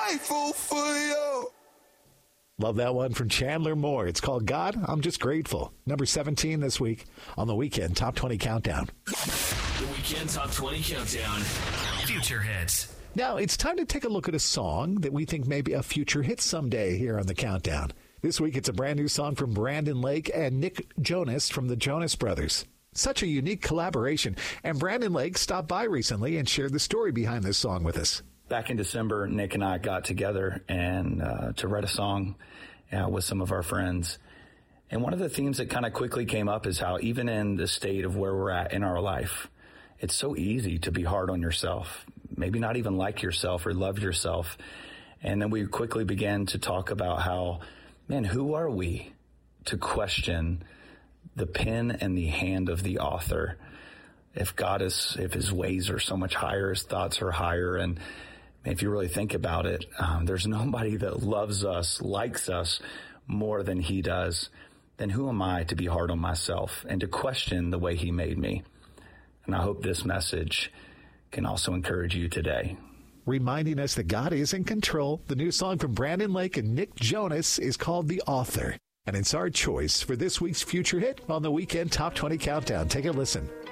grateful for you. Love that one from Chandler Moore. It's called God, I'm Just Grateful. Number 17 this week on the Weekend Top 20 Countdown. The Weekend Top 20 Countdown. Future hits. Now, it's time to take a look at a song that we think may be a future hit someday here on the Countdown. This week, it's a brand new song from Brandon Lake and Nick Jonas from the Jonas Brothers. Such a unique collaboration. And Brandon Lake stopped by recently and shared the story behind this song with us. Back in December, Nick and I got together and to write a song with some of our friends. And one of the themes that kind of quickly came up is how even in the state of where we're at in our life, it's so easy to be hard on yourself, maybe not even like yourself or love yourself. And then we quickly began to talk about how, man, who are we to question the pen and the hand of the author? If his ways are so much higher, his thoughts are higher. And if you really think about it, there's nobody that loves us, likes us more than he does. Then who am I to be hard on myself and to question the way he made me? And I hope this message can also encourage you today. Reminding us that God is in control. The new song from Brandon Lake and Nick Jonas is called The Author. And it's our choice for this week's future hit on the Weekend Top 20 Countdown. Take a listen.